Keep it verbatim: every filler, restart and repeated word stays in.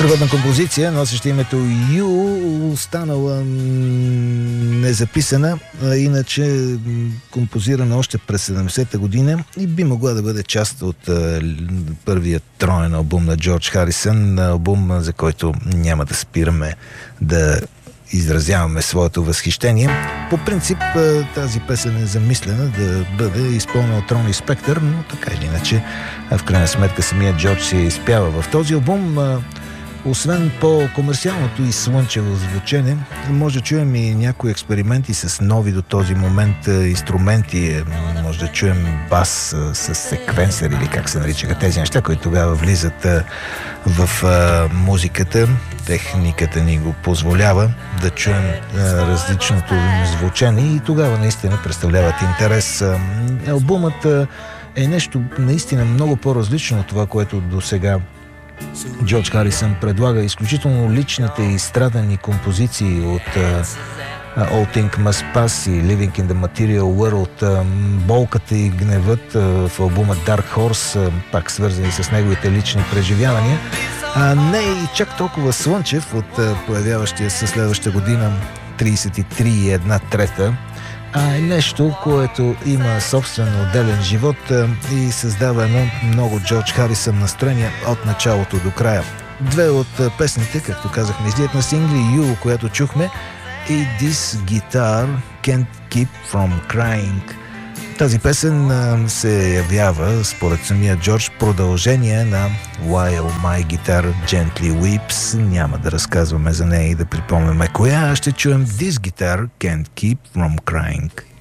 Страхотна композиция, носеща името You, останала незаписана, а иначе композирана още през седемдесета година и би могла да бъде част от а, първият троен албум на Джордж Харисън, албум, за който няма да спираме да изразяваме своето възхищение. По принцип тази песен е замислена да бъде изпълнена от Рони Спектър, но така или иначе в крайна сметка самия Джордж се изпява в този албум. Освен по-комерциалното и слънчево звучене, може да чуем и някои експерименти с нови до този момент инструменти. Може да чуем бас с секвенсър или как се наричаха тези неща, които тогава влизат в музиката. Техниката ни го позволява да чуем различното звучение и тогава наистина представляват интерес. Албумът е нещо наистина много по-различно от това, което до сега Джордж Харисън предлага. Изключително личните и страдани композиции от uh, All Things Must Pass и Living in the Material World, uh, болката и гневът uh, в албума Dark Horse, uh, пак свързани с неговите лични преживявания, а не и чак толкова слънчев от uh, появяващия се следваща година тридесет и три и една трета, а е нещо, което има собствен отделен живот и създава едно много Джордж Харисън настроение от началото до края. Две от песните, както казахме, излият на сингли You, която чухме, и This Guitar Can't Keep From Crying. Тази песен се явява, според самия Джордж, продължение на While My Guitar Gently Weeps. Няма да разказваме за нея и да припомняме коя, ще чуем This Guitar Can't Keep From Crying.